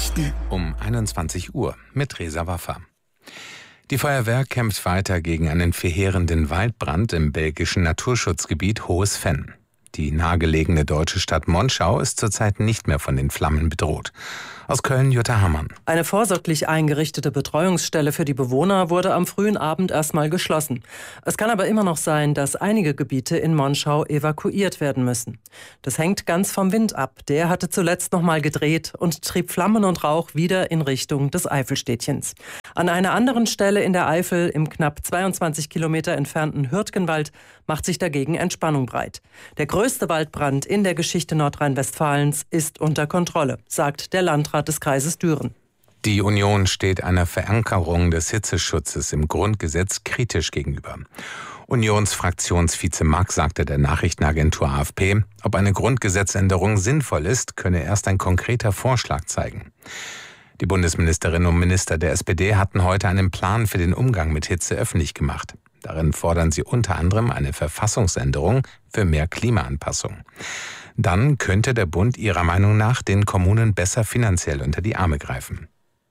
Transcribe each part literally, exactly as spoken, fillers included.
Nachrichten um einundzwanzig Uhr mit Reza Waffa. Die Feuerwehr kämpft weiter gegen einen verheerenden Waldbrand im belgischen Naturschutzgebiet Hohes Venn. Die nahegelegene deutsche Stadt Monschau ist zurzeit nicht mehr von den Flammen bedroht. Aus Köln Jutta Hammann. Eine vorsorglich eingerichtete Betreuungsstelle für die Bewohner wurde am frühen Abend erstmal geschlossen. Es kann aber immer noch sein, dass einige Gebiete in Monschau evakuiert werden müssen. Das hängt ganz vom Wind ab. Der hatte zuletzt noch mal gedreht und trieb Flammen und Rauch wieder in Richtung des Eifelstädtchens. An einer anderen Stelle in der Eifel, im knapp zweiundzwanzig Kilometer entfernten Hürtgenwald, macht sich dagegen Entspannung breit. Der größte Waldbrand in der Geschichte Nordrhein-Westfalens ist unter Kontrolle, sagt der Landrat des Kreises Düren. Die Union steht einer Verankerung des Hitzeschutzes im Grundgesetz kritisch gegenüber. Unionsfraktionsvize Mack sagte der Nachrichtenagentur A F P, ob eine Grundgesetzänderung sinnvoll ist, könne erst ein konkreter Vorschlag zeigen. Die Bundesministerinnen und Minister der S P D hatten heute einen Plan für den Umgang mit Hitze öffentlich gemacht. Darin fordern sie unter anderem eine Verfassungsänderung für mehr Klimaanpassung. Dann könnte der Bund ihrer Meinung nach den Kommunen besser finanziell unter die Arme greifen.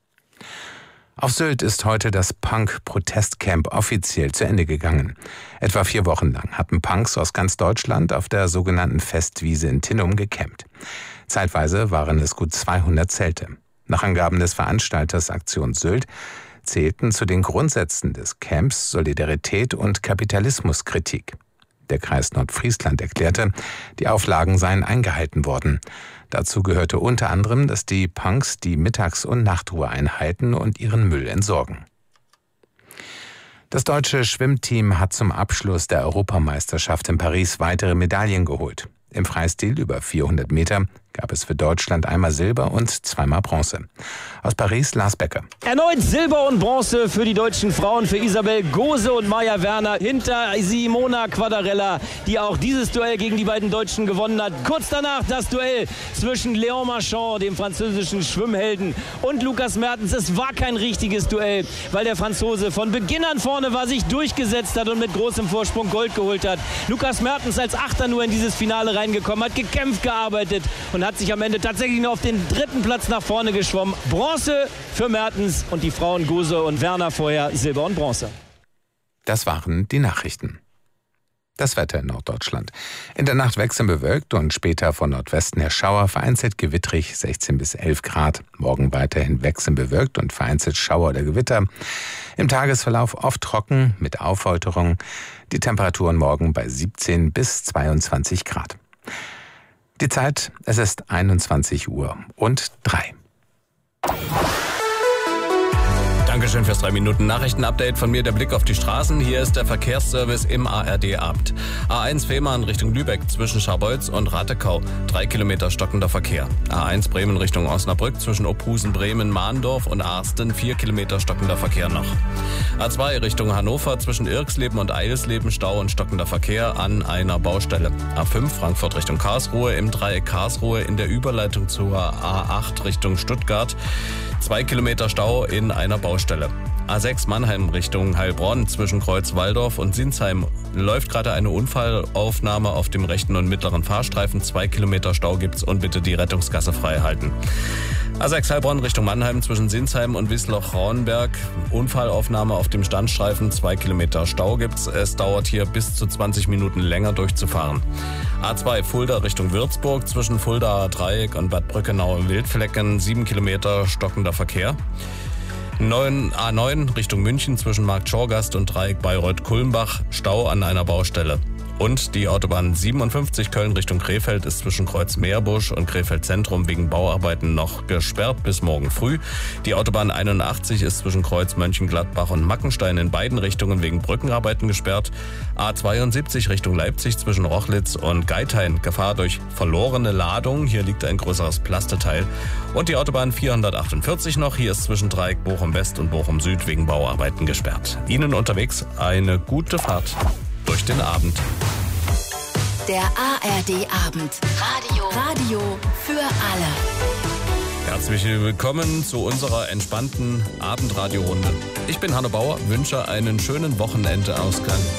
Auf Sylt ist heute das Punk-Protestcamp offiziell zu Ende gegangen. Etwa vier Wochen lang hatten Punks aus ganz Deutschland auf der sogenannten Festwiese in Tinnum gecampt. Zeitweise waren es gut zweihundert Zelte. Nach Angaben des Veranstalters Aktion Sylt zählten zu den Grundsätzen des Camps Solidarität und Kapitalismuskritik. Der Kreis Nordfriesland erklärte, die Auflagen seien eingehalten worden. Dazu gehörte unter anderem, dass die Punks die Mittags- und Nachtruhe einhalten und ihren Müll entsorgen. Das deutsche Schwimmteam hat zum Abschluss der Europameisterschaft in Paris weitere Medaillen geholt. Im Freistil über vierhundert Meter gab es für Deutschland einmal Silber und zweimal Bronze. Aus Paris Lars Becker. Erneut Silber und Bronze für die deutschen Frauen, für Isabel Gose und Maja Werner. Hinter Simona Quadarella, die auch dieses Duell gegen die beiden Deutschen gewonnen hat. Kurz danach das Duell zwischen Léon Marchand, dem französischen Schwimmhelden, und Lukas Mertens. Es war kein richtiges Duell, weil der Franzose von Beginn an vorne war, sich durchgesetzt hat und mit großem Vorsprung Gold geholt hat. Lukas Mertens als Achter nur in dieses Finale reingekommen, hat gekämpft, gearbeitet und hat sich am Ende tatsächlich nur auf den dritten Platz nach vorne geschwommen. Bronze für Mertens und die Frauen Gose und Werner vorher Silber und Bronze. Das waren die Nachrichten. Das Wetter in Norddeutschland. In der Nacht wechselnd bewölkt und später von Nordwesten her Schauer, vereinzelt gewittrig, sechzehn bis elf Grad. Morgen weiterhin wechselnd bewölkt und vereinzelt Schauer oder Gewitter. Im Tagesverlauf oft trocken mit Aufheuterung. Die Temperaturen morgen bei siebzehn bis zweiundzwanzig Grad. Die Zeit, es ist einundzwanzig Uhr und drei. Dankeschön fürs drei Minuten Nachrichtenupdate von mir. Der Blick auf die Straßen. Hier ist der Verkehrsservice im A R D-Abend. A eins Fehmarn Richtung Lübeck zwischen Scharbeutz und Ratekau. Drei Kilometer stockender Verkehr. A eins Bremen Richtung Osnabrück zwischen Ophusen, Bremen, Mahndorf und Arsten. Vier Kilometer stockender Verkehr noch. A zwei Richtung Hannover zwischen Irksleben und Eidelsleben. Stau und stockender Verkehr an einer Baustelle. A fünf Frankfurt Richtung Karlsruhe im Dreieck Karlsruhe in der Überleitung zur A acht Richtung Stuttgart. Zwei Kilometer Stau in einer Baustelle. A sechs Mannheim Richtung Heilbronn zwischen Kreuz Walldorf und Sinsheim läuft gerade eine Unfallaufnahme auf dem rechten und mittleren Fahrstreifen. Zwei Kilometer Stau gibt's und bitte die Rettungsgasse frei halten. A sechs Heilbronn Richtung Mannheim zwischen Sinsheim und Wiesloch-Rauenberg. Unfallaufnahme auf dem Standstreifen. Zwei Kilometer Stau gibt's. Es dauert hier bis zu zwanzig Minuten länger durchzufahren. A zwei Fulda Richtung Würzburg zwischen Fuldaer Dreieck und Bad Brückenau im Wildflecken. Sieben Kilometer stockender Verkehr. A neun Richtung München zwischen Markt Schorgast und Dreieck Bayreuth-Kulmbach. Stau an einer Baustelle. Und die Autobahn siebenundfünfzig Köln Richtung Krefeld ist zwischen Kreuz Meerbusch und Krefeld Zentrum wegen Bauarbeiten noch gesperrt bis morgen früh. Die Autobahn einundachtzig ist zwischen Kreuz Mönchengladbach und Mackenstein in beiden Richtungen wegen Brückenarbeiten gesperrt. A zweiundsiebzig Richtung Leipzig zwischen Rochlitz und Geithain. Gefahr durch verlorene Ladung. Hier liegt ein größeres Plasteteil. Und die Autobahn vierhundertachtundvierzig noch. Hier ist zwischen Dreieck Bochum West und Bochum Süd wegen Bauarbeiten gesperrt. Ihnen unterwegs eine gute Fahrt durch den Abend. Der A R D-Abend. Radio. Radio für alle. Herzlich willkommen zu unserer entspannten Abendradiounde. Ich bin Hanne Bauer, wünsche einen schönen Wochenendeausgang